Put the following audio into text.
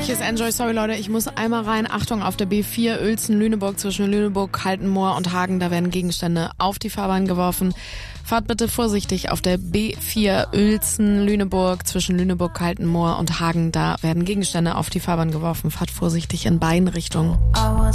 Hier ist Enjoy. Sorry Leute, ich muss einmal rein. Achtung, auf der B4 Uelzen-Lüneburg zwischen Lüneburg, Kaltenmoor und Hagen. Da werden Gegenstände auf die Fahrbahn geworfen. Fahrt bitte vorsichtig auf der B4 Uelzen-Lüneburg zwischen Lüneburg, Kaltenmoor und Hagen. Da werden Gegenstände auf die Fahrbahn geworfen. Fahrt vorsichtig in beiden Richtungen.